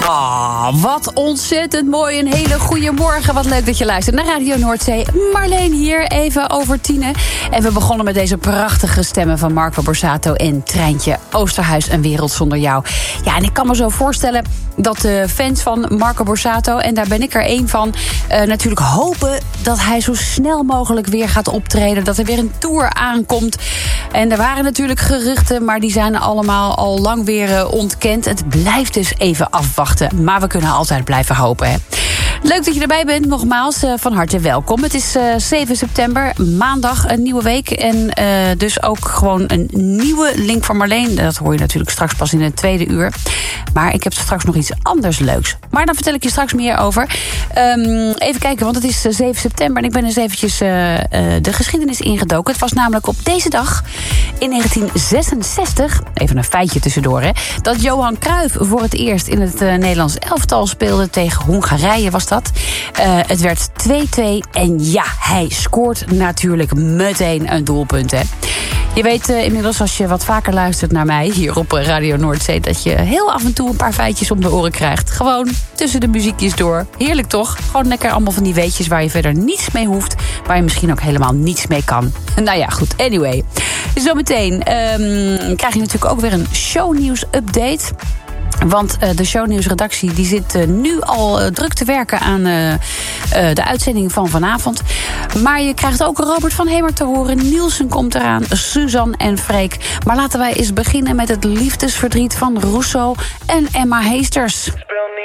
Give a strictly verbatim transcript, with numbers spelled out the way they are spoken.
Oh, wat ontzettend mooi. Een hele goede morgen. Wat leuk dat je luistert naar Radio Noordzee. Marleen hier, even over tienen. En we begonnen met deze prachtige stemmen van Marco Borsato en Treintje Oosterhuis, Een wereld zonder jou. Ja, en ik kan me zo voorstellen dat de fans van Marco Borsato, en daar ben ik er één van, uh, natuurlijk hopen dat hij zo snel mogelijk weer gaat optreden. Dat er weer een tour aankomt. En er waren natuurlijk geruchten, maar die zijn allemaal al lang weer uh, ontkend. Het blijft dus even afwachten. Maar we kunnen altijd blijven hopen, hè. Leuk dat je erbij bent, nogmaals, uh, van harte welkom. Het is uh, zeven september, maandag, een nieuwe week. En uh, dus ook gewoon een nieuwe link van Marleen. Dat hoor je natuurlijk straks pas in het tweede uur. Maar ik heb straks nog iets anders leuks. Maar daar vertel ik je straks meer over. Um, even kijken, want het is uh, zeven september... en ik ben eens eventjes uh, uh, de geschiedenis ingedoken. Het was namelijk op deze dag in negentien zesenzestig... even een feitje tussendoor, hè... dat Johan Cruijff voor het eerst in het uh, Nederlands elftal speelde tegen Hongarije, was dat. Uh, het werd twee-twee en ja, hij scoort natuurlijk meteen een doelpunt, hè. Je weet uh, inmiddels, als je wat vaker luistert naar mij hier op Radio Noordzee, dat je heel af en toe een paar feitjes om de oren krijgt. Gewoon tussen de muziekjes door. Heerlijk toch? Gewoon lekker allemaal van die weetjes waar je verder niets mee hoeft. Waar je misschien ook helemaal niets mee kan. Nou ja, goed. Anyway. Zometeen um, krijg je natuurlijk ook weer een shownieuws-update. Want uh, de shownieuwsredactie die zit uh, nu al uh, druk te werken aan uh, uh, de uitzending van vanavond. Maar je krijgt ook Robert van Hemert te horen. Nielsen komt eraan, Suzanne en Freek. Maar laten wij eens beginnen met het liefdesverdriet van Rousseau en Emma Heesters.